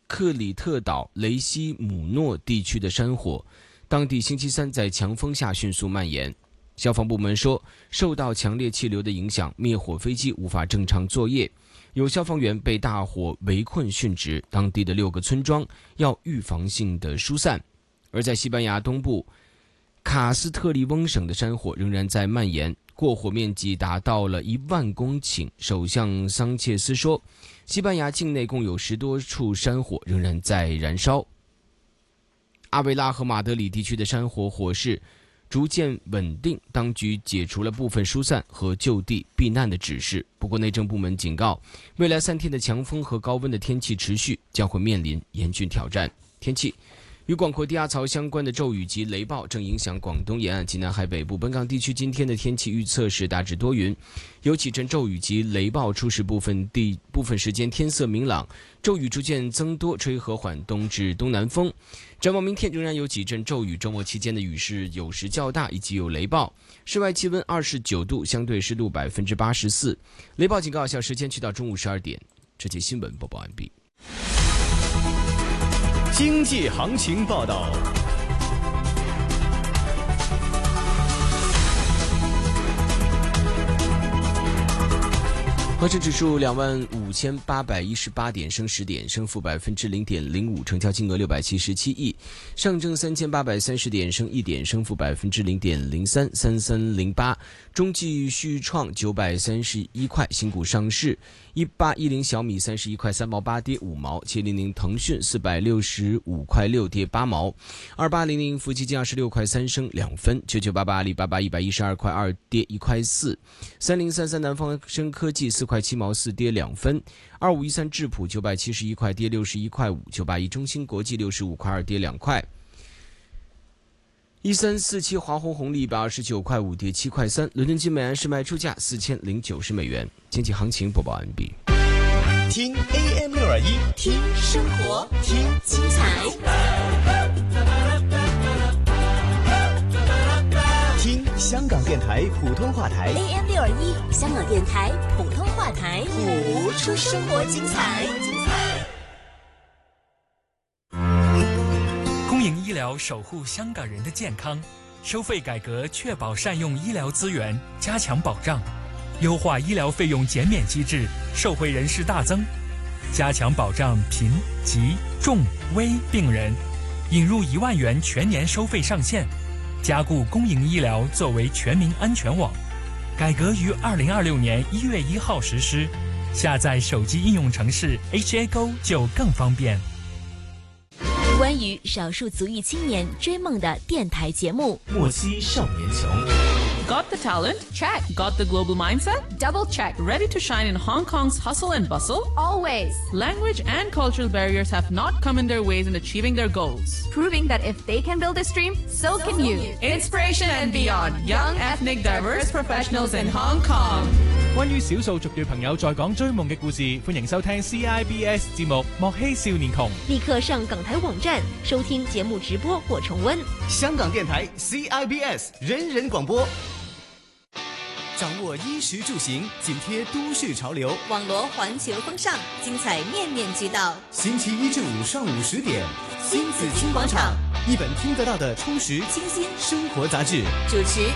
克里特岛雷西姆诺地区的山火，当地星期三在强风下迅速蔓延。消防部门说，受到强烈气流的影响，灭火飞机无法正常作业，有消防员被大火围困殉职，当地的6个村庄要预防性的疏散。而在西班牙东部卡斯特利翁省的山火仍然在蔓延，过火面积达到了1万公顷。首相桑切斯说，西班牙境内共有10多处山火仍然在燃烧。阿维拉和马德里地区的山火火势逐渐稳定，当局解除了部分疏散和就地避难的指示。不过内政部门警告，未来3天的强风和高温的天气持续，将会面临严峻挑战。天气，与广阔低压槽相关的骤雨及雷暴正影响广东沿岸及南海北部。本港地区今天的天气预测是大致多云，有几阵骤雨及雷暴，初时部分时间天色明朗，骤雨逐渐增多，吹和缓东至东南风。展望明天仍然有几阵骤雨，周末期间的雨势有时较大，以及有雷暴。室外气温29度，相对湿度84%。雷暴警告有效时间去到中午12点。这节新闻播报完毕。 经济行情报道。 恒生指数25818点，升10点，升幅0.05%，成交金额677亿。上证3830点，升1点，升幅0.03，3308。中继续创931块，新股上市。1810小米31块3毛8，跌5毛。700腾讯465块6，跌8毛。2800富基金26块3，升2分。9988阿里巴巴112块2，跌1块4。3033南方生科技4块7毛4，跌2分。2513智普971块，跌61块5。981中芯国际65块2，跌2块。1347华虹红利129块5，跌7块3。伦敦金每安士卖出价4090美元。经济行情播报完毕。 听 AM621， 听生活，听精彩， 听香港电台普通话台 AM621，香港电台普通话台，谱出生活精彩。 公营医疗守护香港人的健康，收费改革确保善用医疗资源，加强保障，优化医疗费用减免机制，受惠人士大增，加强保障贫、疾、重、危病人，引入1万元全年收费上限，加固公营医疗作为全民安全网。改革于2026年1月1号实施，下载手机应用程式 HAGO 就更方便。 关于少数族裔青年追梦的电台节目， 莫欺少年穷。 Got the talent? Check. Got the global mindset? Double check. Ready to shine in Hong Kong's hustle and bustle? Always. Language and cultural barriers have not come in their ways in achieving their goals. Proving that if they can build this dream, so can you. Inspiration and beyond. Young, ethnic, diverse professionals in Hong Kong. 關於少數族裔朋友在港追夢嘅故事，歡迎收聽 CIBS 節目《莫欺少年窮》。 立刻上港台網站收聽節目直播或重溫。 香港電台 CIBS 人人廣播。掌握衣食住行，緊貼都市潮流， 網羅環球風尚，精彩面面俱到。 星期一至五上午10點， 新紫荊廣場， 一本聽得到的充實清新生活雜誌。 主持